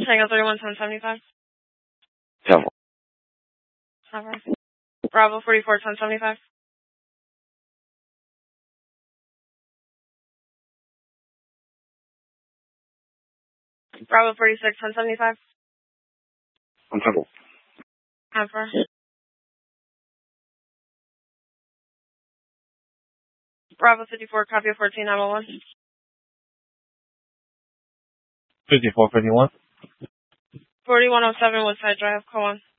Tango 31, 1075. Temple. Bravo 44, 1075. Bravo 46, 1075. On Temple. Emperor. Bravo 54, copy of 14, 911. 5451. 4107 Woodside Drive, call 1.